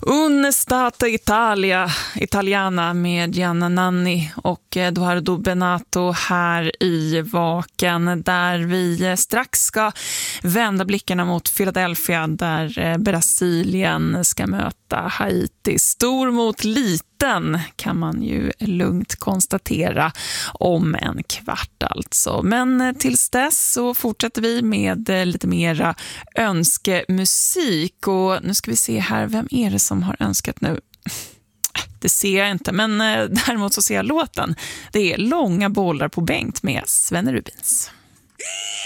Un Stata Italia, Italiana med Gianna Nanni och Edoardo Benato här i Vaken, där vi strax ska vända blickarna mot Philadelphia, där Brasilien ska möta Haiti. Stor mot liten kan man ju lugnt konstatera, om en kvart alltså. Men tills dess så fortsätter vi med lite mera önskemusik, och nu ska vi se här, vem är det som har önskat nu? Det ser jag inte, men däremot så ser jag låten. Det är Långa bollar på Bengt med Svenne Rubins.